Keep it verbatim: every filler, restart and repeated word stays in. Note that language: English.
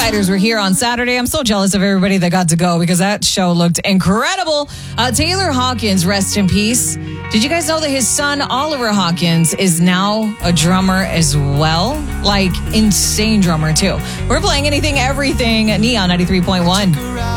Fighters were here on Saturday. I'm so jealous of everybody that got to go because that show looked incredible. Uh, Taylor Hawkins, rest in peace. Did you guys know that his son, Oliver Hawkins, is now a drummer as well? Like, insane drummer, too. We're playing Anything, Everything, Neon ninety-three point one.